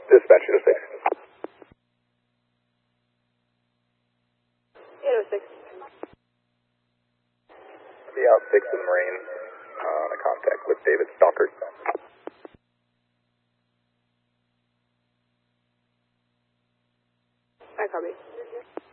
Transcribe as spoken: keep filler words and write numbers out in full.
Dispatch eight oh six. eight oh six. Be out six in the Marine on a contact with David Stalker. I copy.